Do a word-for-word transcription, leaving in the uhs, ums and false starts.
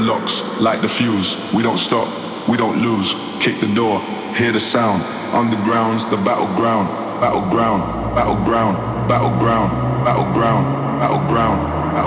locks, light the fuse. We don't stop, we don't lose. Kick the door, hear the sound. Underground's the battleground, battleground, battleground, battleground, battleground, battleground.